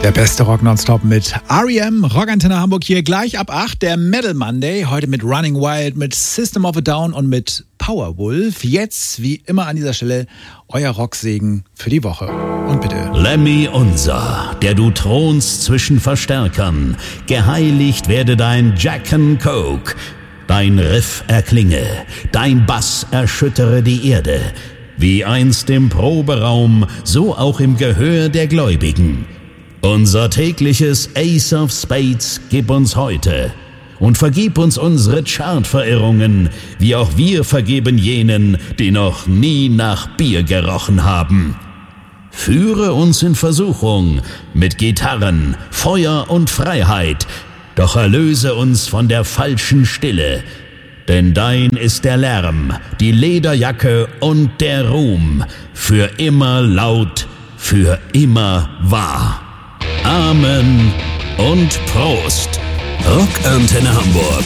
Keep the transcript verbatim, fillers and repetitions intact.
Der beste Rock nonstop mit R E M, Rockantenne Hamburg hier gleich ab acht, der Metal Monday, heute mit Running Wild, mit System of a Down und mit Powerwolf. Jetzt, wie immer an dieser Stelle, euer Rocksegen für die Woche. Und bitte. Lemmy unser, der du thronst zwischen Verstärkern, geheiligt werde dein Jack and Coke, dein Riff erklinge, dein Bass erschüttere die Erde, wie einst im Proberaum, so auch im Gehör der Gläubigen. Unser tägliches Ace of Spades gib uns heute und vergib uns unsere Chartverirrungen, wie auch wir vergeben jenen, die noch nie nach Bier gerochen haben. Führe uns in Versuchung mit Gitarren, Feuer und Freiheit, doch erlöse uns von der falschen Stille, denn dein ist der Lärm, die Lederjacke und der Ruhm, für immer laut, für immer wahr. Amen und Prost. Rockantenne Hamburg.